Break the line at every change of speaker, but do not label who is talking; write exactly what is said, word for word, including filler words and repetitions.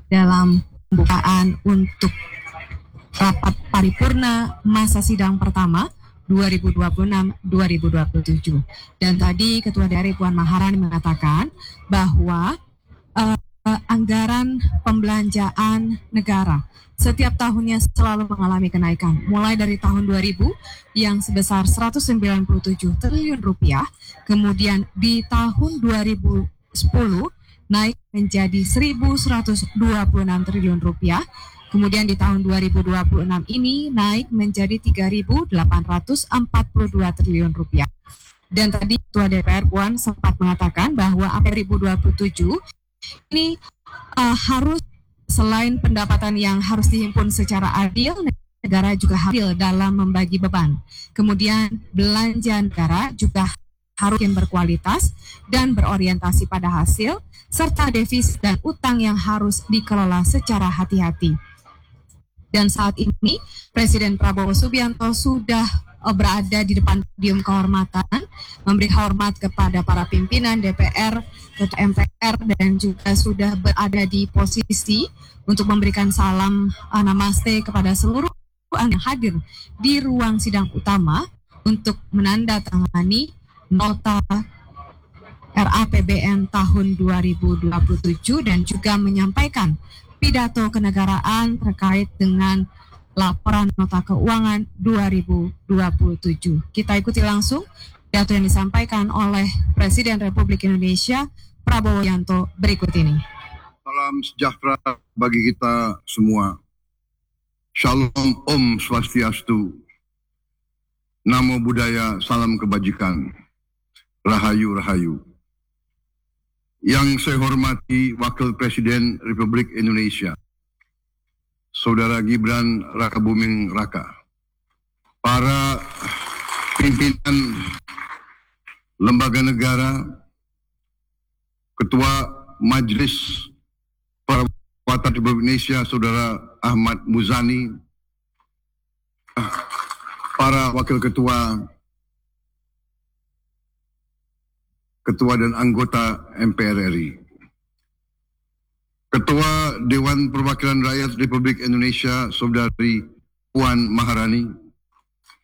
dalam pembukaan untuk rapat paripurna masa sidang pertama dua ribu dua puluh enam sampai dua ribu dua puluh tujuh. Dan tadi Ketua D P R R I Puan Maharani mengatakan bahwa uh, anggaran pembelanjaan negara setiap tahunnya selalu mengalami kenaikan, mulai dari tahun dua ribu yang sebesar seratus sembilan puluh tujuh triliun rupiah, kemudian di tahun dua ribu sepuluh naik menjadi seribu seratus dua puluh enam triliun rupiah, kemudian di tahun dua ribu dua puluh enam ini naik menjadi tiga ribu delapan ratus empat puluh dua triliun rupiah. Dan tadi Ketua D P R Puan sempat mengatakan bahwa A P R dua ribu dua puluh tujuh ini uh, harus, selain pendapatan yang harus dihimpun secara adil, negara juga adil dalam membagi beban. Kemudian belanja negara juga harus yang berkualitas dan berorientasi pada hasil, serta defisit dan utang yang harus dikelola secara hati-hati. Dan saat ini Presiden Prabowo Subianto sudah berada di depan podium kehormatan, memberi hormat kepada para pimpinan D P R, Ketua M P R, dan juga sudah berada di posisi untuk memberikan salam namaste kepada seluruh yang hadir di ruang sidang utama untuk menandatangani nota R A P B N tahun dua ribu dua puluh tujuh dan juga menyampaikan pidato kenegaraan terkait dengan laporan nota keuangan dua ribu dua puluh tujuh. Kita ikuti langsung pidato yang disampaikan oleh Presiden Republik Indonesia Prabowo Subianto berikut ini.
Salam sejahtera bagi kita semua. Shalom Om Swastiastu. Namo Buddhaya, salam kebajikan. Rahayu Rahayu. Yang saya hormati Wakil Presiden Republik Indonesia, Saudara Gibran Rakabuming Raka, para pimpinan lembaga negara, Ketua Majelis Perwakilan Republik Indonesia Saudara Ahmad Muzani, para Wakil Ketua, Ketua dan anggota M P R R I, Ketua Dewan Perwakilan Rakyat Republik Indonesia Saudari Puan Maharani,